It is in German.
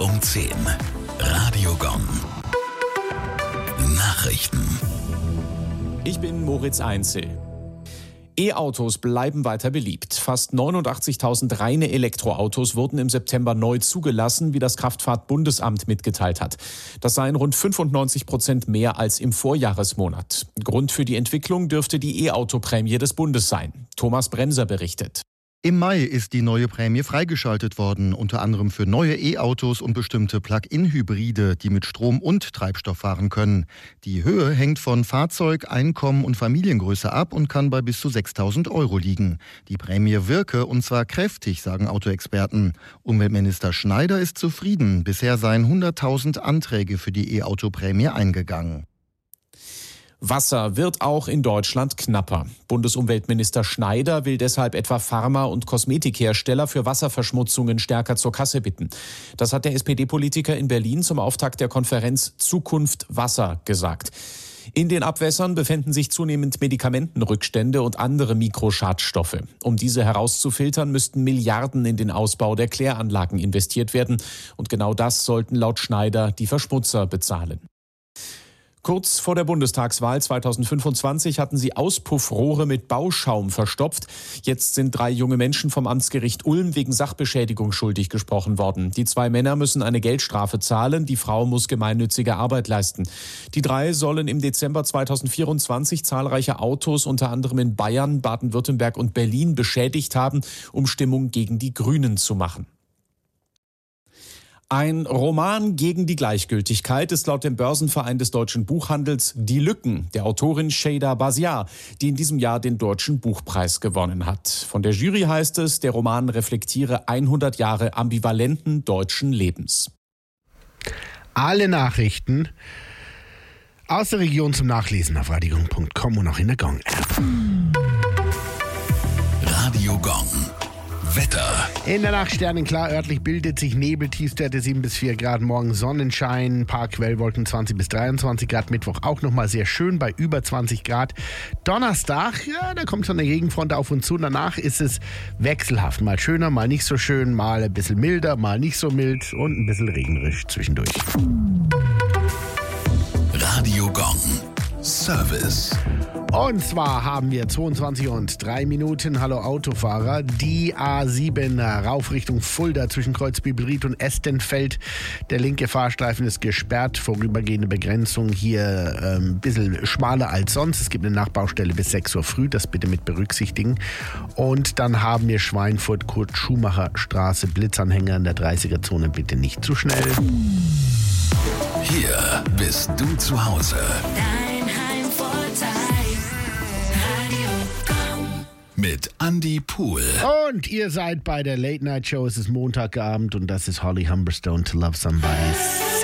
um 10. Radio Gong. Nachrichten. Ich bin Moritz Einzel. E-Autos bleiben weiter beliebt. Fast 89.000 reine Elektroautos wurden im September neu zugelassen, wie das Kraftfahrtbundesamt mitgeteilt hat. Das seien rund 95% mehr als im Vorjahresmonat. Grund für die Entwicklung dürfte die E-Auto-Prämie des Bundes sein. Thomas Bremser berichtet. Im Mai ist die neue Prämie freigeschaltet worden, unter anderem für neue E-Autos und bestimmte Plug-in-Hybride, die mit Strom und Treibstoff fahren können. Die Höhe hängt von Fahrzeug, Einkommen und Familiengröße ab und kann bei bis zu 6.000 € liegen. Die Prämie wirke, und zwar kräftig, sagen Autoexperten. Umweltminister Schneider ist zufrieden. Bisher seien 100.000 Anträge für die E-Auto-Prämie eingegangen. Wasser wird auch in Deutschland knapper. Bundesumweltminister Schneider will deshalb etwa Pharma- und Kosmetikhersteller für Wasserverschmutzungen stärker zur Kasse bitten. Das hat der SPD-Politiker in Berlin zum Auftakt der Konferenz Zukunft Wasser gesagt. In den Abwässern befinden sich zunehmend Medikamentenrückstände und andere Mikroschadstoffe. Um diese herauszufiltern, müssten Milliarden in den Ausbau der Kläranlagen investiert werden. Und genau das sollten laut Schneider die Verschmutzer bezahlen. Kurz vor der Bundestagswahl 2025 hatten sie Auspuffrohre mit Bauschaum verstopft. Jetzt sind 3 junge Menschen vom Amtsgericht Ulm wegen Sachbeschädigung schuldig gesprochen worden. Die 2 Männer müssen eine Geldstrafe zahlen, die Frau muss gemeinnützige Arbeit leisten. Die 3 sollen im Dezember 2024 zahlreiche Autos, unter anderem in Bayern, Baden-Württemberg und Berlin, beschädigt haben, um Stimmung gegen die Grünen zu machen. Ein Roman gegen die Gleichgültigkeit ist laut dem Börsenverein des deutschen Buchhandels Die Lücken der Autorin Şeyda Baziar, die in diesem Jahr den Deutschen Buchpreis gewonnen hat. Von der Jury heißt es, der Roman reflektiere 100 Jahre ambivalenten deutschen Lebens. Alle Nachrichten aus der Region zum Nachlesen auf radiogong.com und auch in der Gong-App. Radio Gong. Wetter. In der Nacht sternenklar, örtlich bildet sich Nebel, Tiefstwerte 7 bis 4 Grad, morgen Sonnenschein, ein paar Quellwolken 20 bis 23 Grad, Mittwoch auch nochmal sehr schön bei über 20 Grad. Donnerstag, ja, da kommt schon eine Regenfront auf uns zu, danach ist es wechselhaft, mal schöner, mal nicht so schön, mal ein bisschen milder, mal nicht so mild und ein bisschen regnerisch zwischendurch. Radio Gong. Service. Und zwar haben wir 22 und 3 Minuten. Hallo Autofahrer. Die A7 rauf Richtung Fulda zwischen Kreuzbibelried und Estenfeld. Der linke Fahrstreifen ist gesperrt. Vorübergehende Begrenzung hier ein bisschen schmaler als sonst. Es gibt eine Nachbaustelle bis 6 Uhr früh. Das bitte mit berücksichtigen. Und dann haben wir Schweinfurt, Kurt-Schumacher-Straße, Blitzanhänger in der 30er-Zone. Bitte nicht zu schnell. Hier bist du zu Hause. Mit Andy Pool. Und ihr seid bei der Late Night Show. Es ist Montagabend und das ist Holly Humberstone to Love Somebody.